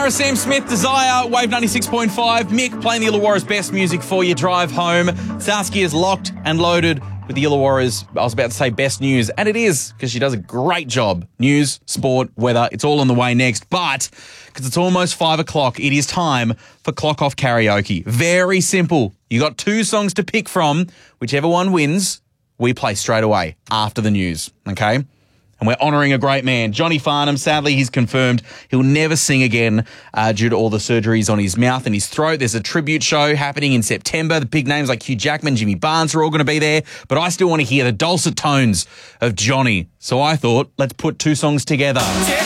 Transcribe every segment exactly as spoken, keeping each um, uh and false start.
Sarah, Sam Smith, Desire, Wave ninety-six point five. Mick playing the Illawarra's best music for your drive home. Saskia is locked and loaded with the Illawarra's, I was about to say best news, and it is, because she does a great job. News, sport, weather, it's all on the way next. But, because it's almost five o'clock, it is time for Clock Off Karaoke. Very simple. You got two songs to pick from. Whichever one wins, we play straight away after the news, okay? And we're honouring a great man. Johnny Farnham, sadly, he's confirmed he'll never sing again uh, due to all the surgeries on his mouth and his throat. There's a tribute show happening in September. The big names like Hugh Jackman, Jimmy Barnes are all going to be there. But I still want to hear the dulcet tones of Johnny. So I thought, let's put two songs together.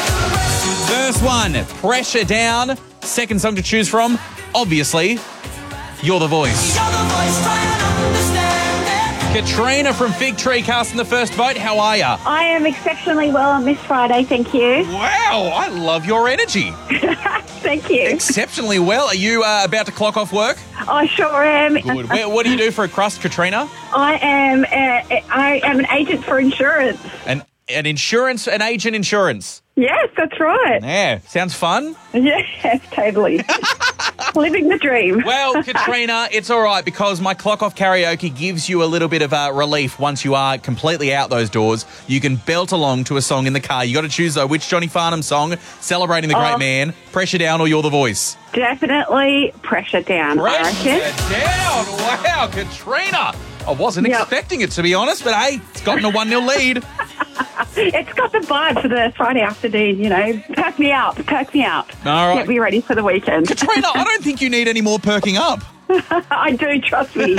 First one, Pressure Down. Second song to choose from, obviously, You're the Voice. You're the voice, try and understand. Katrina from Fig Tree casting the first vote. How are you? I am exceptionally well on this Friday, thank you. Wow, I love your energy. Thank you. Exceptionally well. Are you uh, about to clock off work? I sure am. Good. Where, what do you do for a crust, Katrina? I am. Uh, I am an agent for insurance. An an insurance, an agent insurance. Yes, that's right. Yeah, sounds fun. Yes, totally. Living the dream. Well, Katrina, it's all right because my Clock Off Karaoke gives you a little bit of uh, relief once you are completely out those doors. You can belt along to a song in the car. You got to choose, though, which Johnny Farnham song, celebrating the great oh, man, Pressure Down or You're the Voice? Definitely Pressure Down, Pressure I reckon. Down. Wow, Katrina. I wasn't yep. expecting it, to be honest, but hey, it's gotten a one nil lead. It's got the vibe for the Friday afternoon, you know. Perk me up, perk me up. All right. Get me ready for the weekend. Katrina, I don't think you need any more perking up. I do, trust me.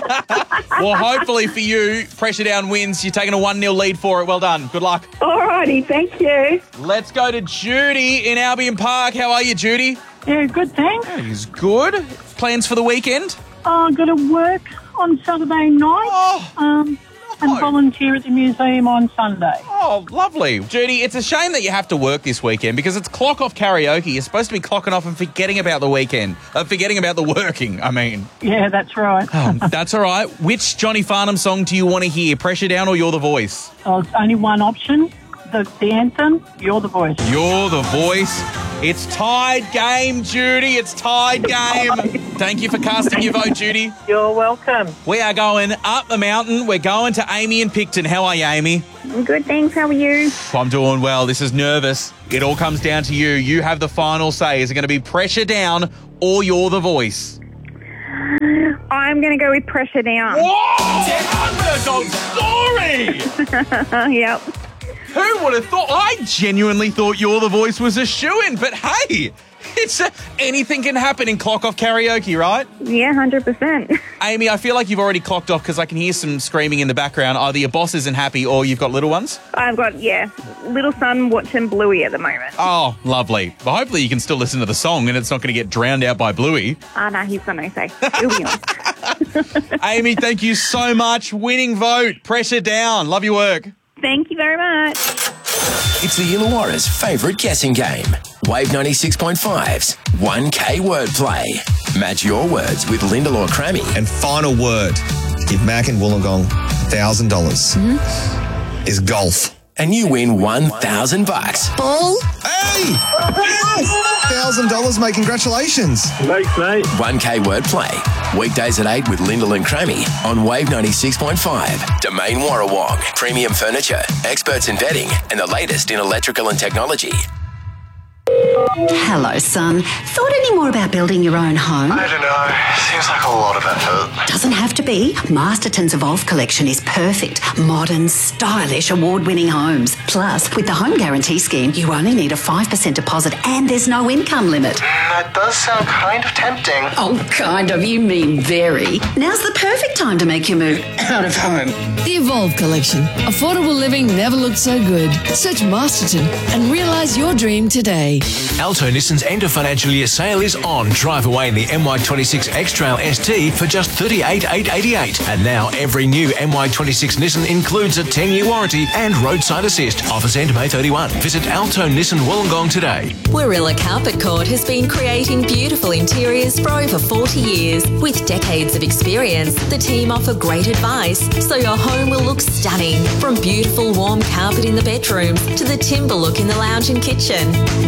Well, hopefully for you, Pressure Down wins. You're taking a one nil lead for it. Well done. Good luck. All righty, thank you. Let's go to Judy in Albion Park. How are you, Judy? Yeah, good, thanks. He's good. Plans for the weekend? Oh, I've got to work on Saturday night. Oh. Um... And volunteer at the museum on Sunday. Oh, lovely. Judy, it's a shame that you have to work this weekend because it's Clock Off Karaoke. You're supposed to be clocking off and forgetting about the weekend. Uh, forgetting about the working, I mean. Yeah, that's right. Oh, that's all right. Which Johnny Farnham song do you want to hear? Pressure Down or You're the Voice? Oh, it's only one option. The, the anthem, You're the Voice. You're the Voice. It's tied game, Judy. It's tied game. Thank you for casting your vote, Judy. You're welcome. We are going up the mountain. We're going to Amy in Picton. How are you, Amy? I'm good, thanks. How are you? I'm doing well. This is nervous. It all comes down to you. You have the final say. Is it going to be Pressure Down or You're the Voice? I'm going to go with Pressure Down. Whoa! Underdog story! Yep. Who would have thought? I genuinely thought You're the Voice was a shoo-in, but hey, it's a, anything can happen in Clock Off Karaoke, right? Yeah, one hundred percent. Amy, I feel like you've already clocked off because I can hear some screaming in the background. Either your boss isn't happy or you've got little ones. I've got, yeah, little son watching Bluey at the moment. Oh, lovely. Well, hopefully you can still listen to the song and it's not going to get drowned out by Bluey. Ah, oh, no, he's going to say. He'll be on. Amy, thank you so much. Winning vote. Pressure Down. Love your work. Thank you very much. It's the Illawarra's favourite guessing game. Wave ninety-six point five's one K wordplay. Match your words with Lyndall or Crammy. And final word, give Mac and Wollongong one thousand dollars, mm-hmm. is golf. And you win one thousand bucks. Ball? Hey! one thousand dollars, mate. Congratulations. Thanks, mate. one K wordplay. Weekdays at eight with Lyndall and Crammy on Wave ninety-six point five. Domain Warrawong. Premium furniture, experts in bedding, and the latest in electrical and technology. Hello, son. Thought any more about building your own home? I don't know. Seems like a lot of effort. Doesn't have to be. Masterton's Evolve collection is perfect. Modern, stylish, award-winning homes. Plus, with the Home Guarantee Scheme, you only need a five percent deposit and there's no income limit. That does sound kind of tempting. Oh, kind of. You mean very. Now's the perfect time to make your move out of home. The Evolve collection. Affordable living never looked so good. Search Masterton and realise your dream today. Alto Nissan's end of financial year sale is on. Drive away in the M Y twenty-six X-Trail S T for just thirty-eight thousand eight hundred eighty-eight dollars. And now every new M Y twenty-six Nissan includes a ten-year warranty and roadside assist. Offers end May thirty-first. Visit Alto Nissan Wollongong today. Warilla Carpet Court has been creating beautiful interiors for over forty years. With decades of experience, the team offer great advice so your home will look stunning. From beautiful warm carpet in the bedrooms to the timber look in the lounge and kitchen. Now in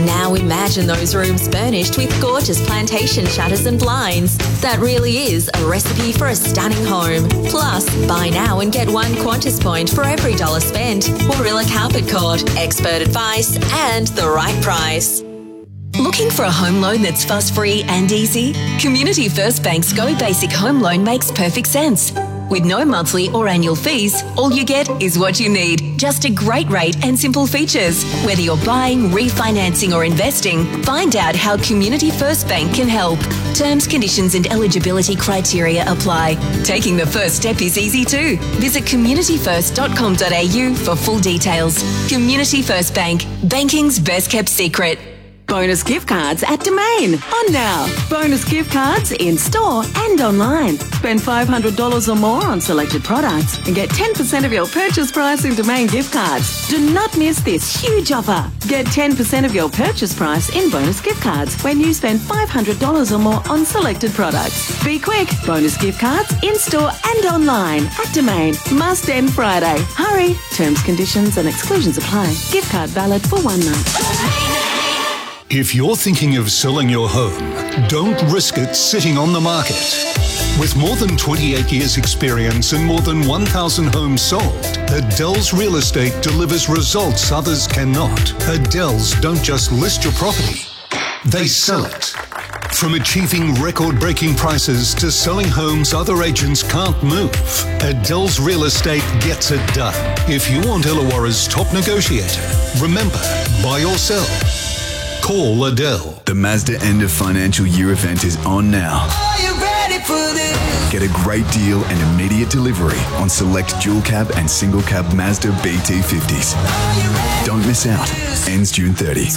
Imagine those rooms furnished with gorgeous plantation shutters and blinds. That really is a recipe for a stunning home. Plus, buy now and get one Qantas point for every dollar spent. Warilla Carpet Court, expert advice and the right price. Looking for a home loan that's fuss-free and easy? Community First Bank's Go Basic Home Loan makes perfect sense. With no monthly or annual fees, all you get is what you need. Just a great rate and simple features. Whether you're buying, refinancing or investing, find out how Community First Bank can help. Terms, conditions and eligibility criteria apply. Taking the first step is easy too. Visit community first dot com dot a u for full details. Community First Bank, banking's best kept secret. Bonus gift cards at Domain. On now. Bonus gift cards in store and online. Spend five hundred dollars or more on selected products and get ten percent of your purchase price in Domain gift cards. Do not miss this huge offer. Get ten percent of your purchase price in bonus gift cards when you spend five hundred dollars or more on selected products. Be quick. Bonus gift cards in store and online at Domain. Must end Friday. Hurry. Terms, conditions and exclusions apply. Gift card valid for one month. If you're thinking of selling your home, don't risk it sitting on the market. With more than twenty-eight years experience and more than one thousand homes sold, Adele's Real Estate delivers results others cannot. Adele's don't just list your property, they sell it. From achieving record-breaking prices to selling homes other agents can't move, Adele's Real Estate gets it done. If you want Illawarra's top negotiator, remember, buy or sell. Call Adele. The Mazda end of financial year event is on now. Are you ready for this? Get a great deal and immediate delivery on select dual cab and single cab Mazda B T fifties. Don't miss out. Ends June thirtieth.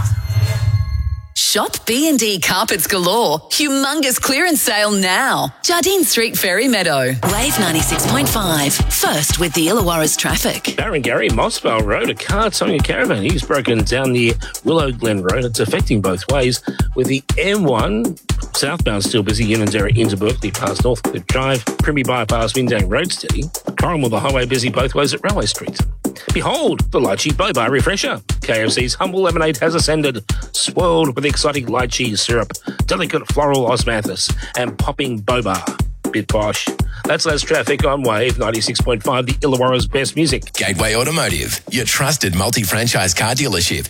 Shop B and D Carpets Galore. Humongous clearance sale now. Jardine Street, Ferry Meadow. Wave ninety-six point five. First with the Illawarra's traffic. Barrengarry, Mossvale Road, a car towing a caravan. He's broken down near Willow Glen Road. It's affecting both ways. With the M one southbound still busy, Unanderra into Berkeley past Northcliffe Drive. Primmy Bypass, Windang Road steady. Corrimal, the highway busy both ways at Railway Street. Behold, the Lychee Boba refresher. K F C's humble lemonade has ascended, swirled with exotic lychee syrup, delicate floral osmanthus, and popping boba. Bit posh. That's less traffic on Wave ninety-six point five, the Illawarra's best music. Gateway Automotive, your trusted multi-franchise car dealership.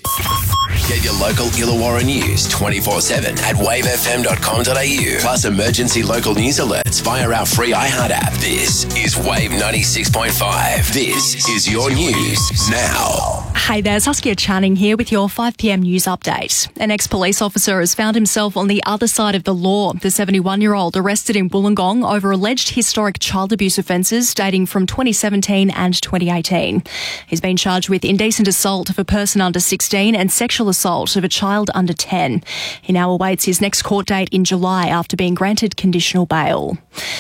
Get your local Illawarra news twenty-four seven at wave f m dot com dot a u. Plus emergency local news alerts via our free iHeart app. This is Wave ninety-six point five. This is your news now. Hey there, Saskia Channing here with your five p m news update. An ex-police officer has found himself on the other side of the law. The seventy-one-year-old arrested in Wollongong over alleged historic child abuse offences dating from twenty seventeen and twenty eighteen. He's been charged with indecent assault of a person under sixteen and sexual assault of a child under ten. He now awaits his next court date in July after being granted conditional bail.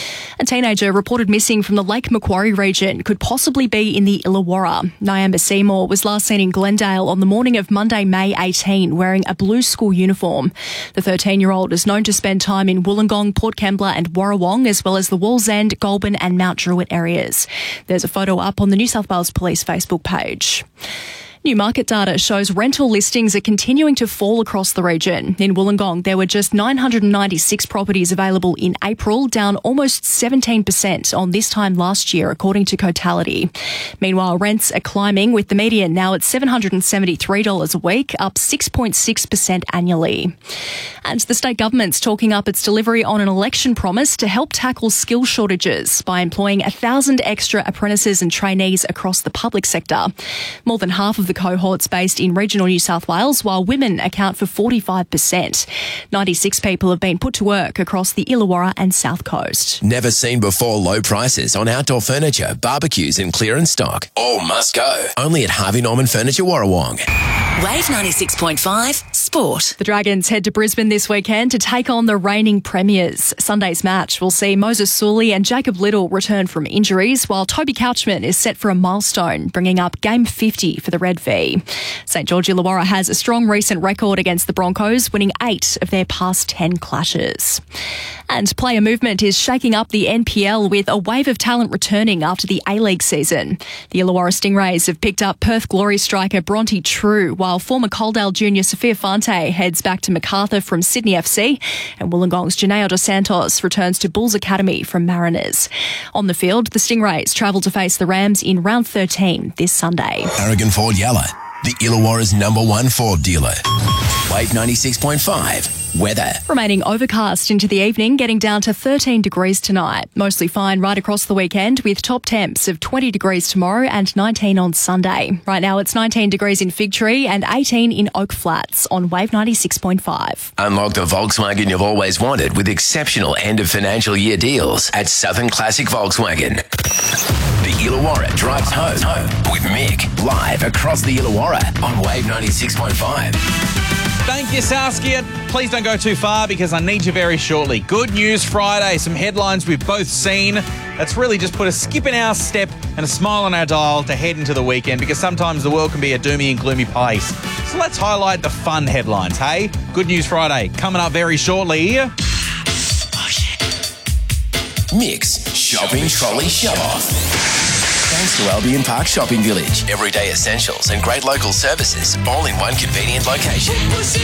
A teenager reported missing from the Lake Macquarie region could possibly be in the Illawarra. Nyamba Seymour was last seen in Glendale on the morning of Monday, May eighteenth, wearing a blue school uniform. The thirteen-year-old is known to spend time in Wollongong, Port Kembla and Warrawong, as well as the Wallsend, Goulburn and Mount Druitt areas. There's a photo up on the New South Wales Police Facebook page. New market data shows rental listings are continuing to fall across the region. In Wollongong, there were just nine hundred ninety-six properties available in April, down almost seventeen percent on this time last year, according to Cotality. Meanwhile, rents are climbing, with the median now at seven hundred seventy-three dollars a week, up six point six percent annually. And the state government's talking up its delivery on an election promise to help tackle skill shortages by employing one thousand extra apprentices and trainees across the public sector. More than half of the cohorts based in regional New South Wales, while women account for forty-five percent. ninety-six people have been put to work across the Illawarra and South Coast. Never seen before low prices on outdoor furniture, barbecues and clearance stock. All must go. Only at Harvey Norman Furniture Warrawong. Wave ninety-six point five Sport. The Dragons head to Brisbane this weekend to take on the reigning premiers. Sunday's match will see Moses Sully and Jacob Little return from injuries, while Toby Couchman is set for a milestone, bringing up game fifty for the Red V. St George Illawarra has a strong recent record against the Broncos, winning eight of their past ten clashes. And player movement is shaking up the N P L with a wave of talent returning after the A-League season. The Illawarra Stingrays have picked up Perth Glory striker Bronte True, while former Coaldale junior Sophia Fante heads back to Macarthur from Sydney F C, and Wollongong's Janeo Dos Santos returns to Bulls Academy from Mariners. On the field, the Stingrays travel to face the Rams in round thirteen this Sunday. Aragon Ford Yalla, the Illawarra's number one Ford dealer. Wave ninety-six point five. Weather. Remaining overcast into the evening, getting down to thirteen degrees tonight. Mostly fine right across the weekend with top temps of twenty degrees tomorrow and nineteen on Sunday. Right now it's nineteen degrees in Fig Tree and eighteen in Oak Flats on Wave ninety-six point five. Unlock the Volkswagen you've always wanted with exceptional end of financial year deals at Southern Classic Volkswagen. The Illawarra drives home, home with Mick, live across the Illawarra on Wave ninety-six point five. Thank you, Saskia. Please don't go too far because I need you very shortly. Good News Friday, some headlines we've both seen. That's really just put a skip in our step and a smile on our dial to head into the weekend, because sometimes the world can be a doomy and gloomy place. So let's highlight the fun headlines, hey? Good News Friday coming up very shortly. Mick's Shopping Trolley Shove-Off. Thanks to Albion Park Shopping Village. Everyday essentials and great local services, all in one convenient location.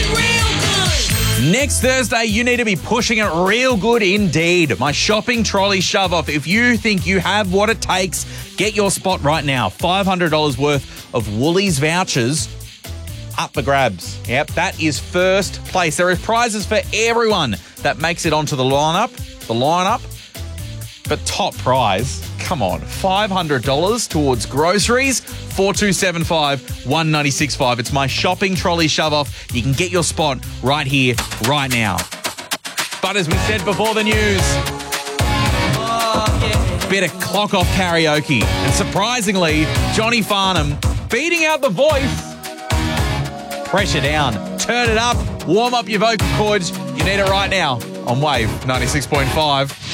Next Thursday, you need to be pushing it real good indeed. My Shopping Trolley Shove-Off. If you think you have what it takes, get your spot right now. five hundred dollars worth of Woolies vouchers up for grabs. Yep, that is first place. There are prizes for everyone that makes it onto the lineup. The lineup. But top prize, come on, five hundred dollars towards groceries, four two seven five, one nine six five. It's my Shopping Trolley Shove-Off. You can get your spot right here, right now. But as we said before the news, bit of clock-off karaoke. And surprisingly, Johnny Farnham beating out the voice. Pressure down, turn it up, warm up your vocal cords. You need it right now on Wave ninety-six point five.